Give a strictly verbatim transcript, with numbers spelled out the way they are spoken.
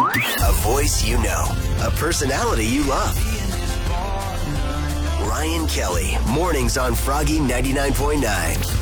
A voice you know. A personality you love. Ryan Kelly, mornings on Froggy ninety-nine point nine.